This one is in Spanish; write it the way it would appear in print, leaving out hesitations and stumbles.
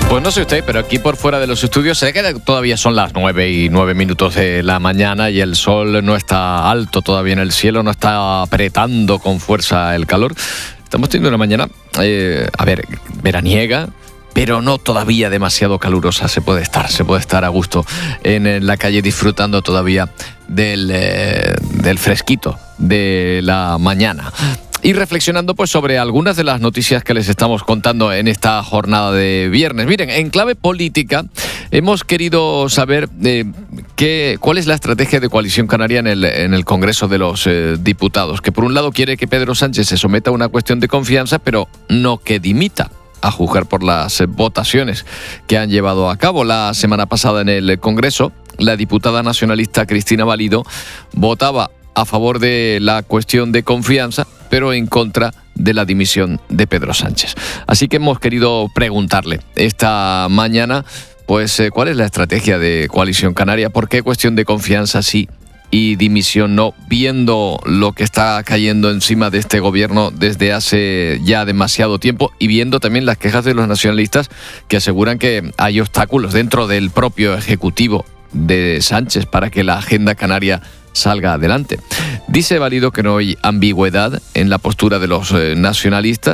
Pues no sé usted, pero aquí por fuera de los estudios sé que todavía son las 9:09 de la mañana y el sol no está alto todavía en el cielo, no está apretando con fuerza el calor. Estamos teniendo una mañana, veraniega, pero no todavía demasiado calurosa. Se puede estar a gusto en la calle disfrutando todavía del fresquito de la mañana. Y reflexionando pues sobre algunas de las noticias que les estamos contando en esta jornada de viernes. Miren, en clave política hemos querido saber cuál es la estrategia de Coalición Canaria en el Congreso de los Diputados, que por un lado quiere que Pedro Sánchez se someta a una cuestión de confianza, pero no que dimita, a juzgar por las votaciones que han llevado a cabo. La semana pasada en el Congreso, la diputada nacionalista Cristina Valido votaba a favor de la cuestión de confianza, pero en contra de la dimisión de Pedro Sánchez. Así que hemos querido preguntarle esta mañana, pues, ¿cuál es la estrategia de Coalición Canaria? ¿Por qué cuestión de confianza sí y dimisión no? Viendo lo que está cayendo encima de este gobierno desde hace ya demasiado tiempo y viendo también las quejas de los nacionalistas que aseguran que hay obstáculos dentro del propio Ejecutivo de Sánchez para que la agenda canaria salga adelante. Dice Valido que no hay ambigüedad en la postura de los nacionalistas,